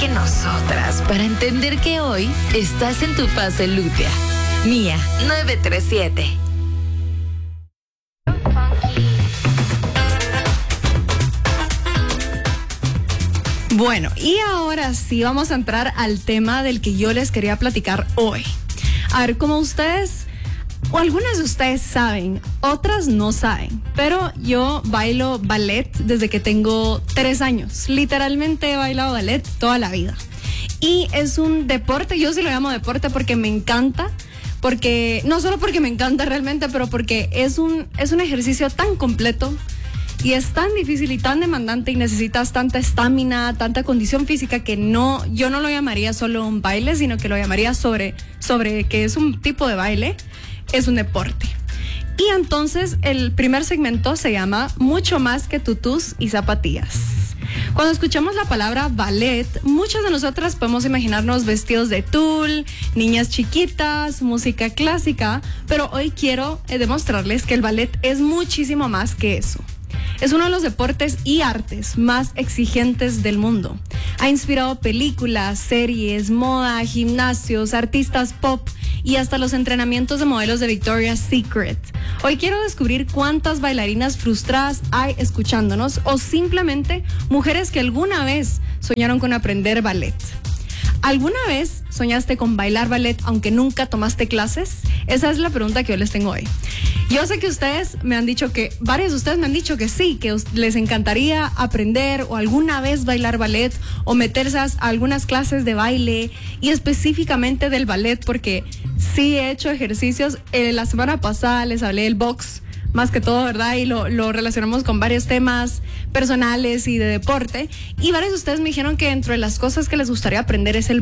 que nosotras para entender que hoy estás en tu fase lútea. Mía 937. Bueno, y ahora sí vamos a entrar al tema del que yo les quería platicar hoy. A ver, como ustedes, o algunas de ustedes saben, otras no saben, pero yo bailo ballet desde que tengo 3 años. Literalmente he bailado ballet toda la vida. Y es un deporte, yo sí lo llamo deporte porque me encanta, porque no solo porque me encanta realmente, pero porque es un ejercicio tan completo. Y es tan difícil y tan demandante y necesitas tanta estamina, tanta condición física que yo no lo llamaría solo un baile, sino que lo llamaría sobre que es un tipo de baile, es un deporte. Y entonces el primer segmento se llama Mucho más que tutús y zapatillas. Cuando escuchamos la palabra ballet, muchas de nosotras podemos imaginarnos vestidos de tul, niñas chiquitas, música clásica, pero hoy quiero demostrarles que el ballet es muchísimo más que eso. Es uno de los deportes y artes más exigentes del mundo. Ha inspirado películas, series, moda, gimnasios, artistas pop y hasta los entrenamientos de modelos de Victoria's Secret. Hoy quiero descubrir cuántas bailarinas frustradas hay escuchándonos o simplemente mujeres que alguna vez soñaron con aprender ballet. ¿Alguna vez soñaste con bailar ballet aunque nunca tomaste clases? Esa es la pregunta que yo les tengo hoy. Yo sé que ustedes me han dicho que, varios de ustedes me han dicho que sí, que les encantaría aprender o alguna vez bailar ballet o meterse a algunas clases de baile y específicamente del ballet porque sí he hecho ejercicios. La semana pasada les hablé del box, más que todo, ¿verdad? Y lo relacionamos con varios temas personales y de deporte. Y varios de ustedes me dijeron que dentro de las cosas que les gustaría aprender es el